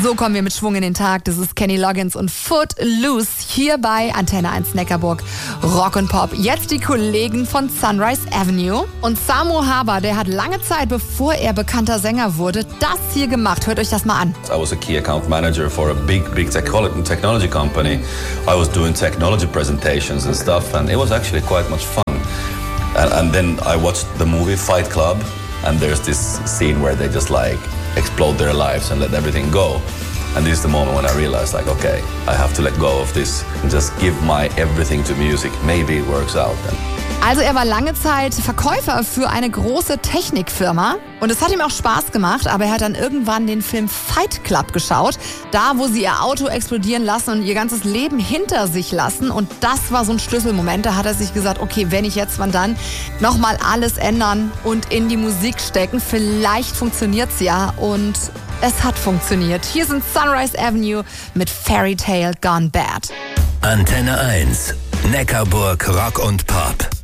So kommen wir mit Schwung in den Tag. Das ist Kenny Loggins und Footloose hier bei Antenne 1 Neckarburg Rock und Pop. Jetzt die Kollegen von Sunrise Avenue. Und Samu Haber, der hat lange Zeit, bevor er bekannter Sänger wurde, das hier gemacht. Hört euch das mal an. I was a key account manager for a big technology company. I was doing technology presentations and stuff, and it was actually quite much fun. And then I watched the movie Fight Club, and there's this scene where they just like explode their lives and let everything go. And this is the moment when I realized, like, okay, I have to let go of this and just give my everything to music. Maybe it works out then. Also er war lange Zeit Verkäufer für eine große Technikfirma und es hat ihm auch Spaß gemacht, aber er hat dann irgendwann den Film Fight Club geschaut, da wo sie ihr Auto explodieren lassen und ihr ganzes Leben hinter sich lassen, und das war so ein Schlüsselmoment. Da hat er sich gesagt, okay, wenn ich jetzt, wann dann, nochmal alles ändern und in die Musik stecken, vielleicht funktioniert's ja, und es hat funktioniert. Hier sind Sunrise Avenue mit Fairy Tale Gone Bad. Antenne 1, Neckarburg Rock und Pop.